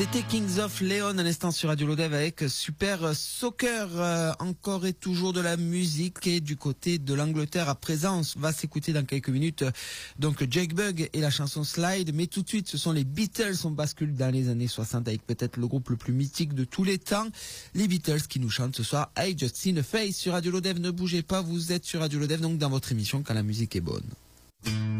C'était Kings of Leon à l'instant sur Radio Lodev avec Super Soccer. Encore et toujours de la musique et du côté de l'Angleterre à présent. On va s'écouter dans quelques minutes donc Jake Bugg et la chanson Slide. Mais tout de suite, ce sont les Beatles. On bascule dans les années 60 avec peut-être le groupe le plus mythique de tous les temps. Les Beatles qui nous chantent ce soir I Just Seen a Face sur Radio Lodev. Ne bougez pas, vous êtes sur Radio Lodev donc dans votre émission Quand la musique est bonne.